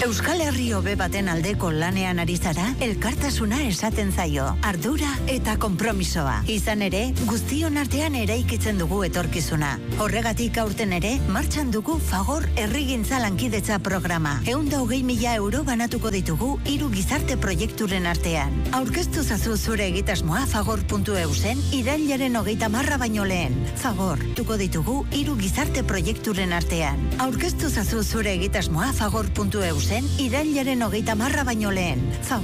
Euskal Herri hobe baten aldeko lanean ari zara, elkartasuna esaten zaio. Ardura eta konpromisoa. Izan ere, guztion artean eraikitzen dugu etorkizuna. Horregatik aurten ere, martxan dugu Fagor Herrigintza Lankidetza programa. 120.000 euro banatuko ditugu 3 gizarte proiekturen artean. Aurkeztu zazu zure egitasmoa fagor.eusen irailaren 30 baino lehen. Fagor, tuko ditugu 3 gizarte proiekturen artean. Aurkeztu zazu zure egitasmoa fagor.eusen irailaren 30 baino lehen.